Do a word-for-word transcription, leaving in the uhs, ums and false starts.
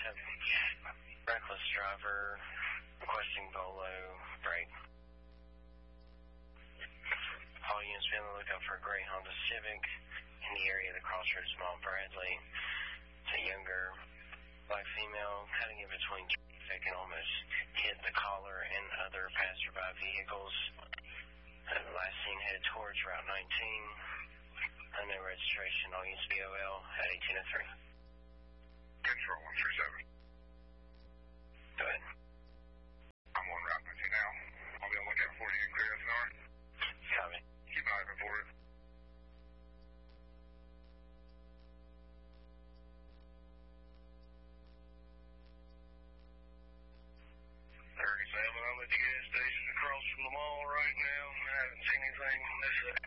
have reckless driver requesting Bolo break. All units be on the lookout for a gray Honda Civic in the area of the Crossroads Mall, Bradley. It's a younger black female cutting in between traffic and almost hit the collar and other passerby vehicles. Uh, last seen headed towards Route nineteen. Unknown registration, all units B O L at eighteen oh three. Control one three seven. Go ahead. I'm on Route nineteen now. I'll be on the lookout for you in clear S N R. Copy. Keep an eye open for it. thirty-seven, I'm at the gas station across from the mall right now. I haven't seen anything. This is